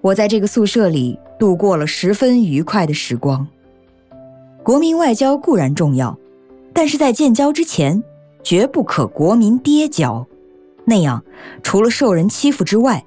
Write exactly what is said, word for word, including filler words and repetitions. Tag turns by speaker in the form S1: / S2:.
S1: 我在这个宿舍里度过了十分愉快的时光。国民外交固然重要，但是在建交之前，绝不可国民跌交。那样，除了受人欺负之外，